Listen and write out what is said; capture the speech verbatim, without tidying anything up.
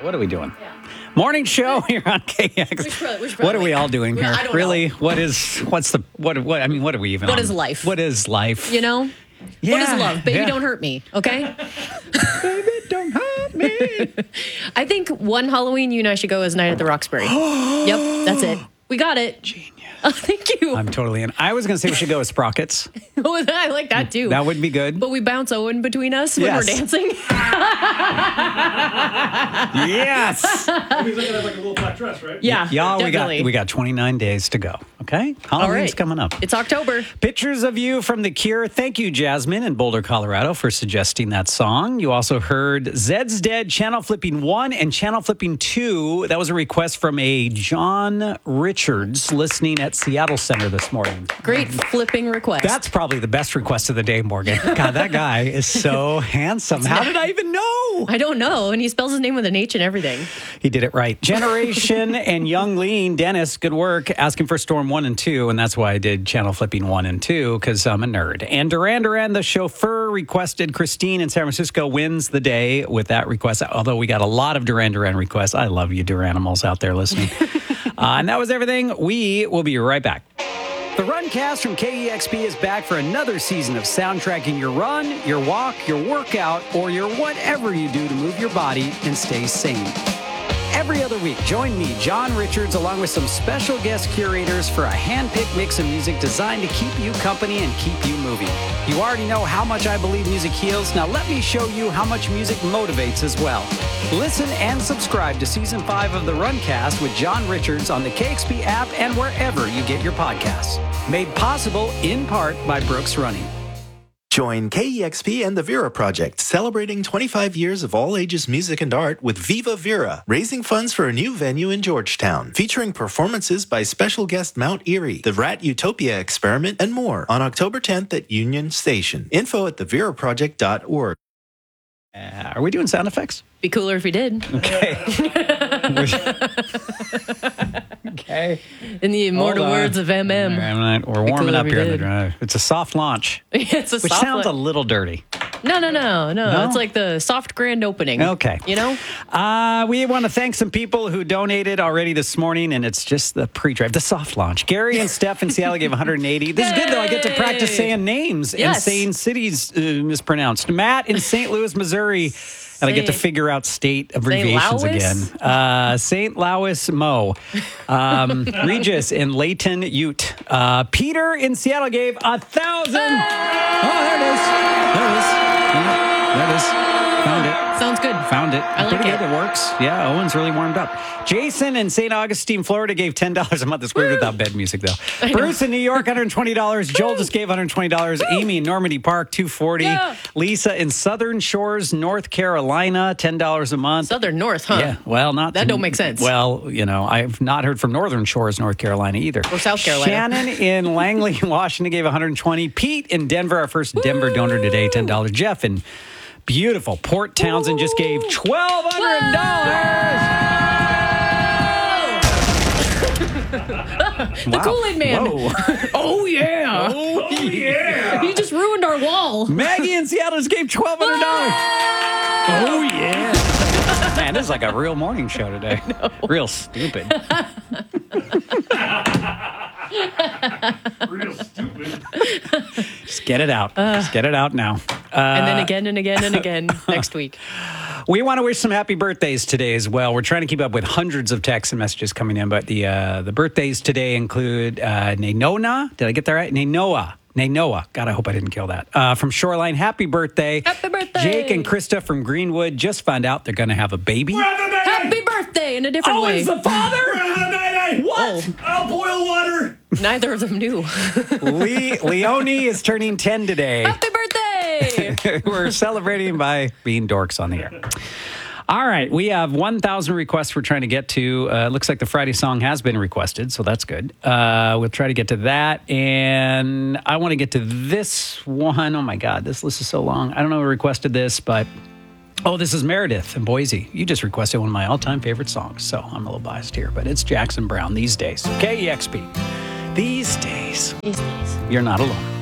What are we doing? Yeah. Morning show here on K X. We should probably, we should what are we all doing here? I don't really? know. What is? What's the? What? What? I mean, what are we even? What on? is life? What is life? You know. Yeah, what is love? Baby, yeah. don't hurt me. Okay. Baby, don't hurt me. I think one Halloween you and I should go as Night at the Roxbury. Yep, that's it. We got it. Genius. Oh, thank you. I'm totally in. I was going to say we should go with Sprockets. Oh, I like that too. That would be good. But we bounce Owen between us when Yes. we're dancing. Yes. He's looking at like a little black dress, right? Yeah, Y'all, we definitely. got we got twenty-nine days to go. Okay, All Halloween's right. coming up. It's October. Pictures of you from The Cure. Thank you, Jasmine in Boulder, Colorado, for suggesting that song. You also heard Zed's Dead, Channel Flipping one and Channel Flipping two. That was a request from a John Richards listening at Seattle Center this morning. Great flipping request. That's probably the best request of the day, Morgan. God, that guy is so handsome. How did I even know? I don't know. And he spells his name with an H and everything. He did it right. Generation and Young Lean, Dennis, good work, asking for Storm one and two, and that's why I did Channel Flipping one and two, because I'm a nerd. And Duran Duran, the chauffeur, requested Christine in San Francisco wins the day with that request, although we got a lot of Duran Duran requests. I love you, Duranimals out there listening. uh, and that was everything. We will be right back. The Runcast from K E X P is back for another season of soundtracking your run, your walk, your workout, or your whatever you do to move your body and stay sane. Every other week, join me, John Richards, along with some special guest curators for a hand-picked mix of music designed to keep you company and keep you moving. You already know how much I believe music heals. Now let me show you how much music motivates as well. Listen and subscribe to Season five of The Runcast with John Richards on the K X P app and wherever you get your podcasts. Made possible in part by Brooks Running. Join K E X P and the Vera Project, celebrating twenty-five years of all ages music and art with Viva Vera, raising funds for a new venue in Georgetown, featuring performances by special guest Mount Erie, the Rat Utopia Experiment, and more on October tenth at Union Station. Info at the vera project dot org. Uh, are we doing sound effects? Be cooler if we did. Okay. Okay. In the immortal Hold on. words of M M. All right, we're warming cool up if we here in the did. drive. It's a soft launch, It's a which soft sounds a one. little dirty. No, no, no, no, No? It's like the soft grand opening. Okay. You know? Uh, we want to thank some people who donated already this morning, and it's just the pre-drive, the soft launch. Gary and Steph in Seattle gave one hundred eighty. This is good, though. I get to practice Yay! saying names and Yes. saying cities uh, mispronounced. Matt in Saint Louis, Missouri. And I get to Say- figure out state abbreviations Louis? again. Uh, Saint Louis Mo. Um, Regis in Layton, Ute. Uh, Peter in Seattle gave a thousand. Oh, there it is. There it is. Yeah, there it is. Found it. Sounds good. Found it. I like Pretty it. good. It works. Yeah, Owen's really warmed up. Jason in Saint Augustine, Florida gave ten dollars a month. It's weird without bed music, though. I know. Bruce in New York, one hundred twenty dollars. Joel just gave one hundred twenty dollars. Amy in Normandy Park, two hundred forty dollars. Yeah. Lisa in Southern Shores, North Carolina, ten dollars a month. Southern North, huh? Yeah, well, not That don't make sense. Well, you know, I've not heard from Northern Shores, North Carolina either. Or South Carolina. Shannon in Langley, Washington gave one hundred twenty. Pete in Denver, our first Denver donor today, ten dollars. Jeff in beautiful Port Townsend just gave twelve hundred dollars. The Kool-Aid Man. Whoa. Oh, yeah. Oh, yeah. He just ruined our wall. Maggie in Seattle just gave twelve hundred dollars. Oh, yeah. Man, this is like a real morning show today. Real stupid. Real stupid. Just get it out. Just get it out now. Uh, And then again and again and again next week. We want to wish some happy birthdays today as well. We're trying to keep up with hundreds of texts and messages coming in, but the uh, the birthdays today include uh, Nenona. Did I get that right? Nenoa. Nenoa. God, I hope I didn't kill that. Uh, from Shoreline, happy birthday. Happy birthday. Jake and Krista from Greenwood just found out they're going to have a baby. We're having a baby! Happy birthday in a different way. Owen's the father? We're having a baby! What? I'll boil water! Neither of them knew. Le- Leonie is turning ten today. Happy birthday. We're celebrating by being dorks on the air. All right, we have one thousand requests we're trying to get to. Uh, looks like the Friday song has been requested, so that's good. Uh, we'll try to get to that. And I want to get to this one. Oh, my God, this list is so long. I don't know who requested this, but... Oh, this is Meredith in Boise. You just requested one of my all-time favorite songs, so I'm a little biased here. But it's Jackson Browne, These Days. K E X P. These days. These days. You're not alone.